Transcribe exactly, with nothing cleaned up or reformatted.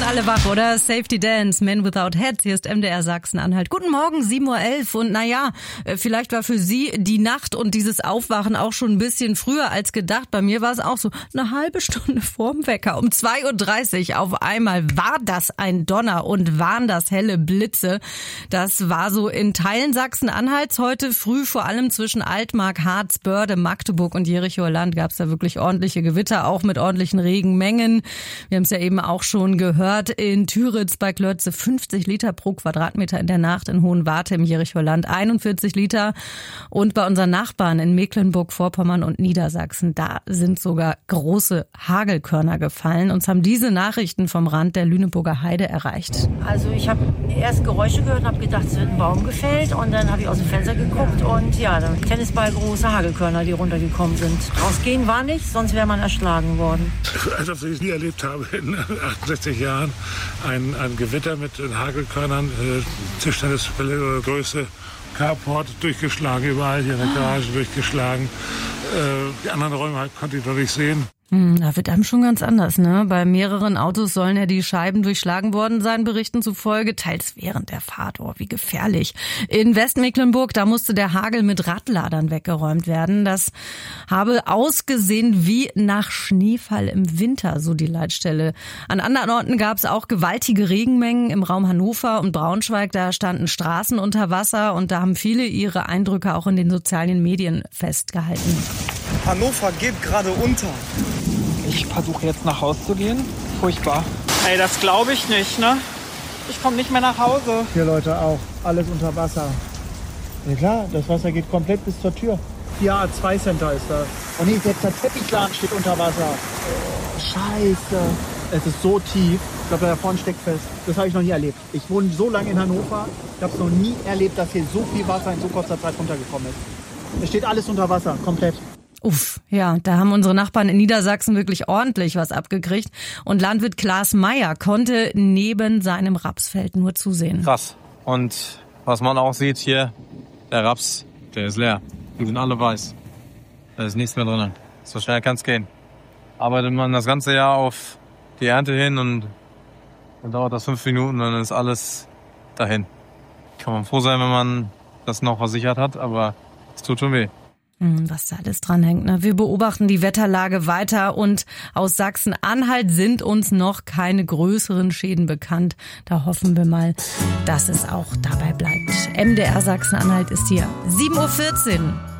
alle wach, oder? Safety Dance, Men Without Heads. Hier ist M D R Sachsen-Anhalt. Guten Morgen, sieben Uhr elf. Und naja, vielleicht war für Sie die Nacht und dieses Aufwachen auch schon ein bisschen früher als gedacht. Bei mir war es auch so eine halbe Stunde vorm Wecker. Um zwei Uhr dreißig auf einmal war das ein Donner und waren das helle Blitze. Das war so in Teilen Sachsen-Anhalts heute früh, vor allem zwischen Altmark, Harz, Börde, Magdeburg und Jerichoer Land gab es da wirklich ordentliche Gewitter, auch mit ordentlichen Regenmengen. Wir haben es ja eben auch schon gehört, in Türitz bei Klötze fünfzig Liter pro Quadratmeter in der Nacht, in Hohenwarte im Jerichoer Land einundvierzig Liter und bei unseren Nachbarn in Mecklenburg-Vorpommern und Niedersachsen, da sind sogar große Hagelkörner gefallen. Uns haben diese Nachrichten vom Rand der Lüneburger Heide erreicht. Also ich habe erst Geräusche gehört und habe gedacht, es wird ein Baum gefällt und dann habe ich aus dem Fenster geguckt und ja, dann Tennisball große Hagelkörner, die runtergekommen sind. Rausgehen war nicht, sonst wäre man erschlagen worden. Also, was ich nie erlebt habe in achtundsechzig Jahren, ein, ein Gewitter mit Hagelkörnern, äh, Tischtennisbälle oder Größe, Carport durchgeschlagen, überall hier in der Garage durchgeschlagen. Äh, die anderen Räume halt konnte ich noch nicht sehen. Da wird einem schon ganz anders, ne? Bei mehreren Autos sollen ja die Scheiben durchschlagen worden sein, Berichten zufolge, teils während der Fahrt. Oh, wie gefährlich. In Westmecklenburg, da musste der Hagel mit Radladern weggeräumt werden. Das habe ausgesehen wie nach Schneefall im Winter, so die Leitstelle. An anderen Orten gab es auch gewaltige Regenmengen im Raum Hannover und Braunschweig. Da standen Straßen unter Wasser und da haben viele ihre Eindrücke auch in den sozialen Medien festgehalten. Hannover geht gerade unter. Ich versuche jetzt nach Hause zu gehen. Furchtbar. Ey, das glaube ich nicht, ne? Ich komme nicht mehr nach Hause. Hier, Leute, auch. Alles unter Wasser. Ja klar, das Wasser geht komplett bis zur Tür. Hier A zwei Center ist das. Und hier, selbst der Teppichladen steht unter Wasser. Oh, Scheiße. Es ist so tief. Ich glaube, da vorne steckt fest. Das habe ich noch nie erlebt. Ich wohne so lange in Hannover. Ich habe es noch nie erlebt, dass hier so viel Wasser in so kurzer Zeit runtergekommen ist. Es steht alles unter Wasser, komplett. Uff, ja, da haben unsere Nachbarn in Niedersachsen wirklich ordentlich was abgekriegt. Und Landwirt Klaas Meyer konnte neben seinem Rapsfeld nur zusehen. Krass. Und was man auch sieht hier, der Raps, der ist leer. Die sind alle weiß. Da ist nichts mehr drin. So schnell kann es gehen. Arbeitet man das ganze Jahr auf die Ernte hin und dann dauert das fünf Minuten, dann ist alles dahin. Kann man froh sein, wenn man das noch versichert hat, aber es tut schon weh. Was da alles dran hängt. Ne? Wir beobachten die Wetterlage weiter und aus Sachsen-Anhalt sind uns noch keine größeren Schäden bekannt. Da hoffen wir mal, dass es auch dabei bleibt. M D R Sachsen-Anhalt ist hier. sieben Uhr vierzehn.